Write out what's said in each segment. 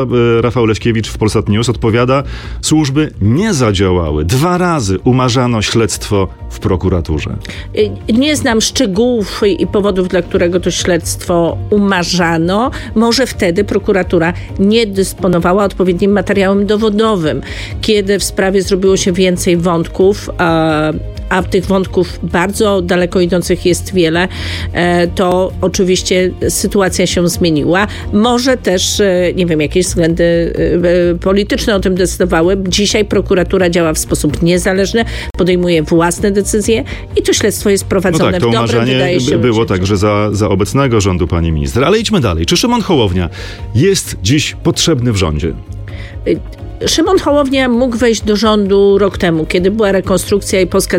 Rafał Leśkiewicz w Polsat News odpowiada, służby nie zadziałały. 2 razy umarzano śledztwo w prokuraturze. Nie znam szczegółów i powodów, dla którego to śledztwo umarzano. Może wtedy prokuratura nie dysponowała odpowiednim materiałem dowodowym. Kiedy w sprawie zrobiło się więcej wątków, a tych wątków bardzo daleko idących jest wiele, to oczywiście sytuacja się zmieniła. Może też, nie wiem, jakieś względy polityczne o tym decydowały. Dzisiaj prokuratura działa w sposób niezależny, podejmuje własne decyzje i to śledztwo jest prowadzone to w dobrym, wydaje się, było także za obecnego rządu pani minister. Ale idźmy dalej. Czy Szymon Hołownia jest dziś potrzebny w rządzie? Szymon Hołownia mógł wejść do rządu rok temu, kiedy była rekonstrukcja i Polska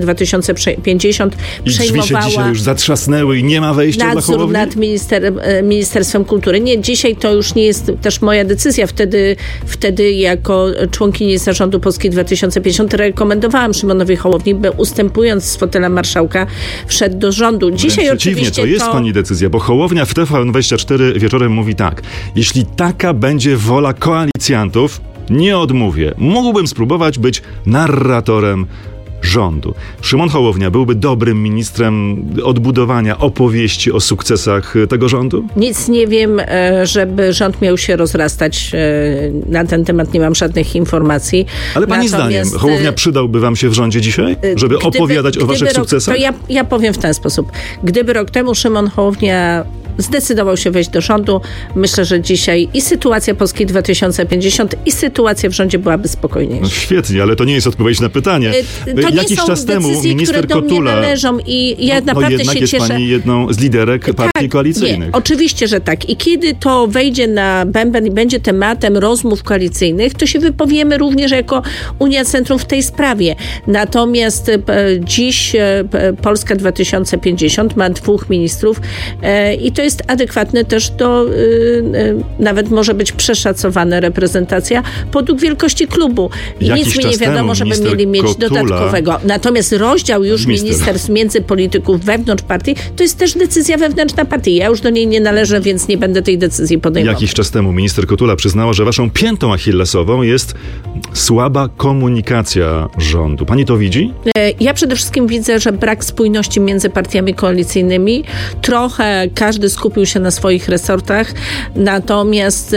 2050 przejmowała... I drzwi się dzisiaj już zatrzasnęły i nie ma wejścia dla Hołowni? Nadzór nad Ministerstwem Kultury. Nie, dzisiaj to już nie jest też moja decyzja. Wtedy jako członkini zarządu Polski 2050 rekomendowałam Szymonowi Hołowni, by ustępując z fotela marszałka wszedł do rządu. Dzisiaj przeciwnie, to jest pani decyzja, bo Hołownia w TVN24 wieczorem mówi tak: jeśli taka będzie wola koalicjantów, nie odmówię. Mógłbym spróbować być narratorem rządu. Szymon Hołownia byłby dobrym ministrem odbudowania opowieści o sukcesach tego rządu? Nic nie wiem, żeby rząd miał się rozrastać. Na ten temat nie mam żadnych informacji. Ale pani zdaniem Hołownia przydałby wam się w rządzie dzisiaj? Żeby opowiadać o waszych sukcesach? To ja powiem w ten sposób. Gdyby rok temu Szymon Hołownia zdecydował się wejść do rządu, myślę, że dzisiaj i sytuacja Polski 2050 i sytuacja w rządzie byłaby spokojniejsza. No świetnie, ale to nie jest odpowiedź na pytanie. To jakiś nie są czas temu minister które Kotula... do mnie należą i ja naprawdę jednak się jest cieszę. Pani jedną z liderek partii koalicyjnych. Nie, oczywiście, że tak. I kiedy to wejdzie na bęben i będzie tematem rozmów koalicyjnych, to się wypowiemy również jako Unia Centrum w tej sprawie. Natomiast dziś Polska 2050 ma 2 ministrów i to jest adekwatne też do, nawet może być przeszacowana reprezentacja podług wielkości klubu. I nic mi nie wiadomo, żeby mieli mieć Kotula, dodatkowego. Natomiast rozdział już ministerstw między polityków wewnątrz partii, to jest też decyzja wewnętrzna partii. Ja już do niej nie należę, więc nie będę tej decyzji podejmować. Jakiś czas temu minister Kotula przyznała, że waszą piętą achillesową jest słaba komunikacja rządu. Pani to widzi? Ja przede wszystkim widzę, że brak spójności między partiami koalicyjnymi. Trochę każdy skupił się na swoich resortach, natomiast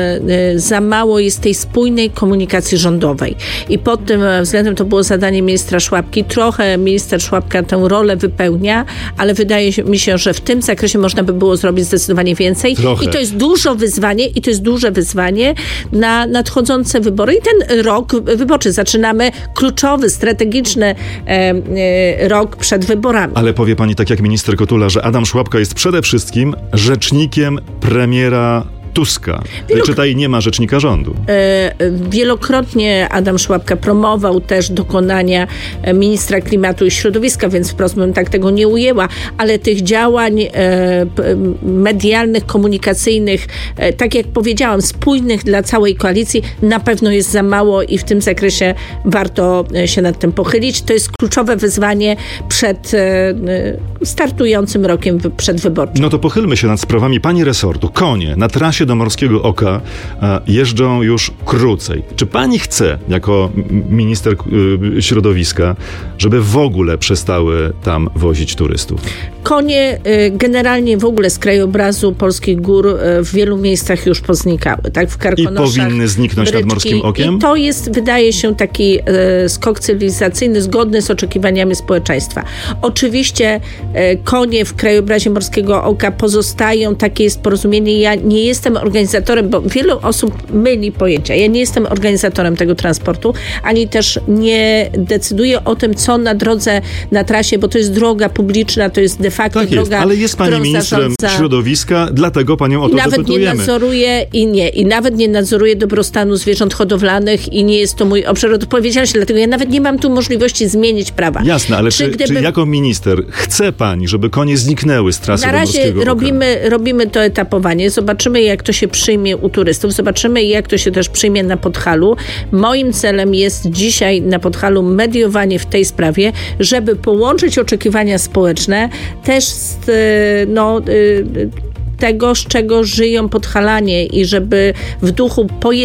za mało jest tej spójnej komunikacji rządowej. I pod tym względem to było zadanie ministra Szłapki. Trochę minister Szłapka tę rolę wypełnia, ale wydaje mi się, że w tym zakresie można by było zrobić zdecydowanie więcej. Trochę. I to jest duże wyzwanie na nadchodzące wybory. I ten rok wyborczy zaczynamy kluczowy, strategiczny rok przed wyborami. Ale powie pani tak jak minister Kotula, że Adam Szłapka jest przede wszystkim rzecznikiem premiera Tuska. Czytaj, nie ma rzecznika rządu. Wielokrotnie Adam Szłapka promował też dokonania ministra klimatu i środowiska, więc wprost bym tak tego nie ujęła, ale tych działań medialnych, komunikacyjnych, tak jak powiedziałam, spójnych dla całej koalicji na pewno jest za mało i w tym zakresie warto się nad tym pochylić. To jest kluczowe wyzwanie przed startującym rokiem przedwyborczym. No to pochylmy się nad sprawami pani resortu. Konie na trasie do Morskiego Oka jeżdżą już krócej. Czy pani chce, jako minister środowiska, żeby w ogóle przestały tam wozić turystów? Konie generalnie w ogóle z krajobrazu polskich gór w wielu miejscach już poznikały. Tak? W Karkonoszach, i powinny zniknąć Bryczki, nad Morskim Okiem? I to jest, wydaje się, taki skok cywilizacyjny zgodny z oczekiwaniami społeczeństwa. Oczywiście konie w krajobrazie Morskiego Oka pozostają, takie jest porozumienie. Ja nie jestem organizatorem, bo wielu osób myli pojęcia. Ja nie jestem organizatorem tego transportu, ani też nie decyduję o tym, co na drodze, na trasie, bo to jest droga publiczna, to jest de facto tak droga, ale jest pani ministrem środowiska, dlatego panią o to dopytujemy. I nawet nie nadzoruję dobrostanu zwierząt hodowlanych i nie jest to mój obszar odpowiedzialności, dlatego ja nawet nie mam tu możliwości zmienić prawa. Jasne, ale czy jako minister chce pani, żeby konie zniknęły z trasy do Morskiego Oka? Na razie robimy to etapowanie. Zobaczymy, jak to się przyjmie u turystów. Zobaczymy, jak to się też przyjmie na Podhalu. Moim celem jest dzisiaj na Podhalu mediowanie w tej sprawie, żeby połączyć oczekiwania społeczne też z tego, z czego żyją Podhalanie i żeby w duchu